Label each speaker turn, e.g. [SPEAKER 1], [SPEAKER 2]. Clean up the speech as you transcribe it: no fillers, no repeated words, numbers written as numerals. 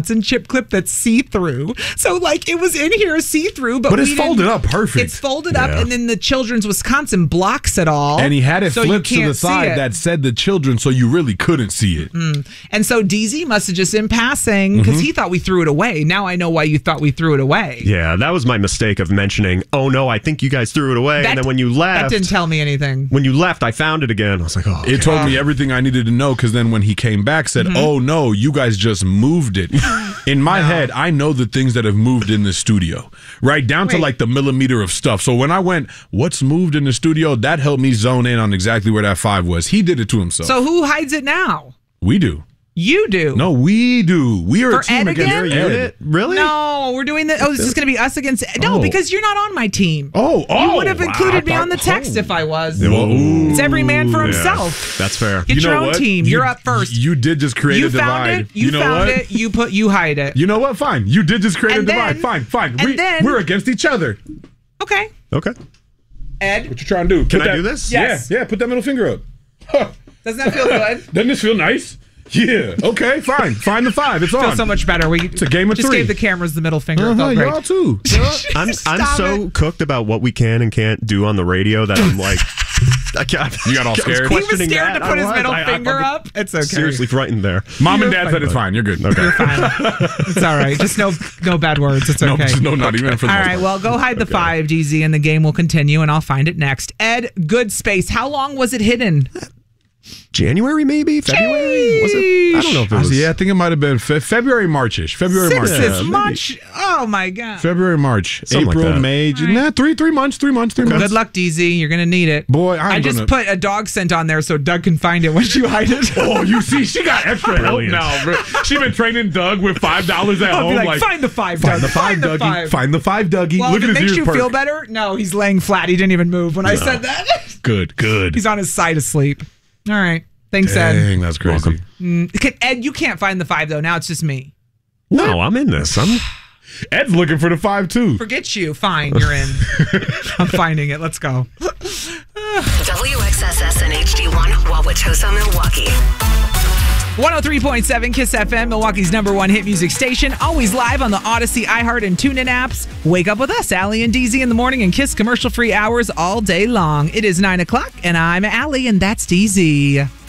[SPEAKER 1] Wisconsin chip clip that's see-through. So, like, it was in here see-through, but
[SPEAKER 2] it's folded up perfect.
[SPEAKER 1] It's folded up, and then the Children's Wisconsin blocks it all.
[SPEAKER 2] And he had it
[SPEAKER 1] so
[SPEAKER 2] flipped to the side that said the children, so you really couldn't see it.
[SPEAKER 1] And so DZ must have just in passing, because he thought we threw it away. Now I know why you thought we threw it away.
[SPEAKER 3] Yeah, that was my mistake of mentioning, oh no, I think you guys threw it away. And then when you left...
[SPEAKER 1] That didn't tell me anything.
[SPEAKER 3] When you left, I found it again. I was like, oh.
[SPEAKER 2] It told me everything I needed to know, because then when he came back, said, oh no, you guys just moved it. In my head, I know the things that have moved in the studio, right down to like the millimeter of stuff. So when I went, what's moved in the studio, that helped me zone in on exactly where that 5 was. He did it to himself.
[SPEAKER 1] So who hides it now?
[SPEAKER 2] We do.
[SPEAKER 1] You do.
[SPEAKER 2] No, we do. We are
[SPEAKER 1] For
[SPEAKER 2] a team
[SPEAKER 1] Ed
[SPEAKER 2] against
[SPEAKER 1] again?
[SPEAKER 2] Ed.
[SPEAKER 3] Really?
[SPEAKER 1] No, we're doing this. Oh, is this going to be us against? No, because you're not on my team.
[SPEAKER 2] You
[SPEAKER 1] You would have included me on the text if I was.
[SPEAKER 2] Ooh.
[SPEAKER 1] It's every man for himself.
[SPEAKER 3] That's fair.
[SPEAKER 1] Get your own team. You're up first.
[SPEAKER 2] You did just create a divide.
[SPEAKER 1] You found it. You hide it.
[SPEAKER 2] You know what? Fine. You did just create a divide. Fine. We're against each other.
[SPEAKER 1] Okay. Ed,
[SPEAKER 2] what you trying to do?
[SPEAKER 3] Can I do this?
[SPEAKER 1] Yes.
[SPEAKER 2] Yeah. Put that middle finger up.
[SPEAKER 1] Doesn't that feel good?
[SPEAKER 2] Doesn't this feel nice? Yeah. Okay. Fine. Find the 5. It's on.
[SPEAKER 1] Feels so much better.
[SPEAKER 2] It's a game of
[SPEAKER 1] just
[SPEAKER 2] 3.
[SPEAKER 1] Gave the cameras the middle finger. It felt great.
[SPEAKER 2] Y'all too.
[SPEAKER 3] I'm so cooked about what we can and can't do on the radio that I'm like,
[SPEAKER 2] you got all scared.
[SPEAKER 1] He was scared to put his middle finger up. It's okay.
[SPEAKER 3] Seriously frightened there.
[SPEAKER 2] Mom and Dad said it's fine. You're good. Okay.
[SPEAKER 1] You're fine. It's all right. Just no bad words. It's okay.
[SPEAKER 2] No, not even for the
[SPEAKER 1] all
[SPEAKER 2] most
[SPEAKER 1] right.
[SPEAKER 2] part.
[SPEAKER 1] Well, go hide the 5, DZ, and the game will continue, and I'll find it next. Ed, good space. How long was it hidden?
[SPEAKER 3] January, maybe? February? Was it? I don't know if it was.
[SPEAKER 2] Yeah, I think it might have been February, March-ish. February, March.
[SPEAKER 1] This much? Oh, my God.
[SPEAKER 2] February, March.
[SPEAKER 3] Something
[SPEAKER 2] April,
[SPEAKER 3] like that.
[SPEAKER 2] May.
[SPEAKER 1] Right.
[SPEAKER 2] Nah, 3 months. 3 months.
[SPEAKER 1] Good luck, DZ. You're going to need it.
[SPEAKER 2] Boy,
[SPEAKER 1] I just put a dog scent on there so Doug can find it once you hide it.
[SPEAKER 2] Oh, you see, she got extra help now, bro. She been training Doug with $5 at
[SPEAKER 1] I'll
[SPEAKER 2] home.
[SPEAKER 1] be like, find the 5,
[SPEAKER 2] Find
[SPEAKER 1] Doug.
[SPEAKER 2] the 5, Dougie. Find the 5, Dougie.
[SPEAKER 1] Well,
[SPEAKER 2] Look
[SPEAKER 1] if
[SPEAKER 2] at
[SPEAKER 1] it
[SPEAKER 2] his
[SPEAKER 1] makes you
[SPEAKER 2] ears
[SPEAKER 1] feel
[SPEAKER 2] perk.
[SPEAKER 1] better, no, he's laying flat. He didn't even move when I said that.
[SPEAKER 2] Good.
[SPEAKER 1] He's on his side asleep. All right. Thanks, Ed.
[SPEAKER 2] Dang, that's crazy.
[SPEAKER 1] Ed, you can't find the 5, though. Now it's just me.
[SPEAKER 3] No, I'm in this.
[SPEAKER 2] Ed's looking for the 5, too.
[SPEAKER 1] Forget you. Fine, you're in. I'm finding it. Let's go.
[SPEAKER 4] WXSS and HD1, Wauwatosa, Milwaukee.
[SPEAKER 1] 103.7 KISS FM, Milwaukee's #1 hit music station. Always live on the Odyssey, iHeart, and TuneIn apps. Wake up with us, Allie and DZ in the morning, and KISS commercial-free hours all day long. It is 9 o'clock, and I'm Allie, and that's DZ.